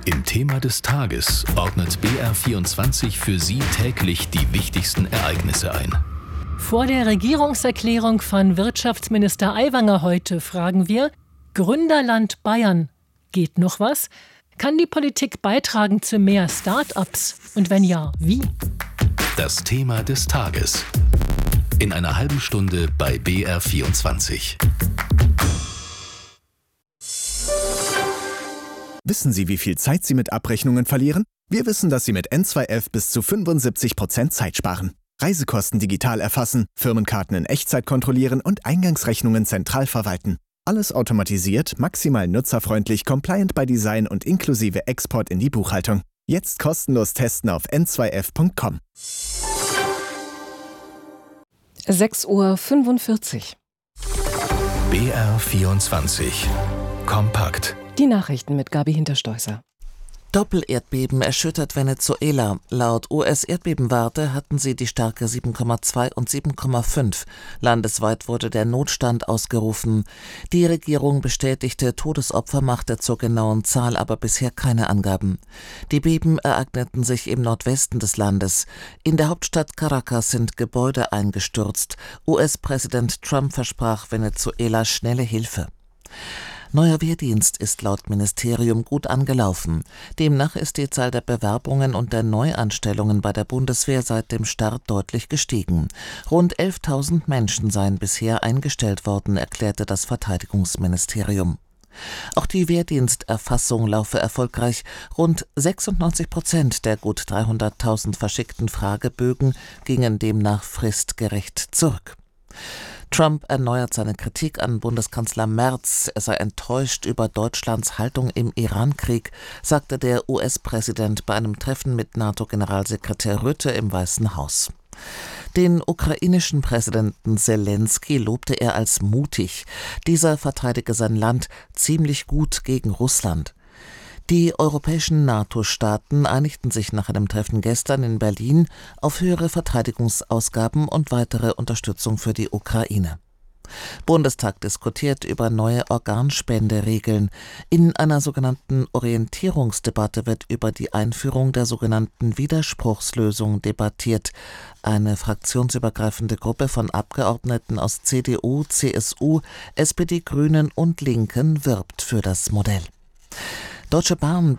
Im Thema des Tages ordnet BR24 für Sie täglich die wichtigsten Ereignisse ein. Vor der Regierungserklärung von Wirtschaftsminister Aiwanger heute fragen wir: Gründerland Bayern. Geht noch was? Kann die Politik beitragen zu mehr Start-ups? Und wenn ja, wie? Das Thema des Tages. In einer halben Stunde bei BR24. Wissen Sie, wie viel Zeit Sie mit Abrechnungen verlieren? Wir wissen, dass Sie mit N2F bis zu 75% Zeit sparen. Reisekosten digital erfassen, Firmenkarten in Echtzeit kontrollieren und Eingangsrechnungen zentral verwalten. Alles automatisiert, maximal nutzerfreundlich, compliant by Design und inklusive Export in die Buchhaltung. Jetzt kostenlos testen auf n2f.com. 6:45 Uhr. BR24. Kompakt. Die Nachrichten mit Gabi Hinterstoißer. Doppelerdbeben erschüttert Venezuela. Laut US-Erdbebenwarte hatten sie die Stärke 7,2 und 7,5. Landesweit wurde der Notstand ausgerufen. Die Regierung bestätigte Todesopfer, machte zur genauen Zahl aber bisher keine Angaben. Die Beben ereigneten sich im Nordwesten des Landes. In der Hauptstadt Caracas sind Gebäude eingestürzt. US-Präsident Trump versprach Venezuela schnelle Hilfe. Neuer Wehrdienst ist laut Ministerium gut angelaufen. Demnach ist die Zahl der Bewerbungen und der Neuanstellungen bei der Bundeswehr seit dem Start deutlich gestiegen. Rund 11.000 Menschen seien bisher eingestellt worden, erklärte das Verteidigungsministerium. Auch die Wehrdiensterfassung laufe erfolgreich. Rund 96% der gut 300.000 verschickten Fragebögen gingen demnach fristgerecht zurück. Trump erneuert seine Kritik an Bundeskanzler Merz. Er sei enttäuscht über Deutschlands Haltung im Iran-Krieg, sagte der US-Präsident bei einem Treffen mit NATO-Generalsekretär Rutte im Weißen Haus. Den ukrainischen Präsidenten Selenskyj lobte er als mutig. Dieser verteidige sein Land ziemlich gut gegen Russland. Die europäischen NATO-Staaten einigten sich nach einem Treffen gestern in Berlin auf höhere Verteidigungsausgaben und weitere Unterstützung für die Ukraine. Bundestag diskutiert über neue Organspenderegeln. In einer sogenannten Orientierungsdebatte wird über die Einführung der sogenannten Widerspruchslösung debattiert. Eine fraktionsübergreifende Gruppe von Abgeordneten aus CDU, CSU, SPD, Grünen und Linken wirbt für das Modell. Deutsche Bahn